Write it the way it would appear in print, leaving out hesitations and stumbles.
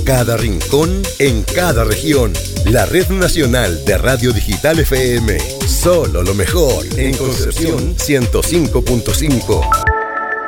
cada rincón, en cada región. La Red Nacional de Radio Digital FM. Solo lo mejor. En Concepción 105.5.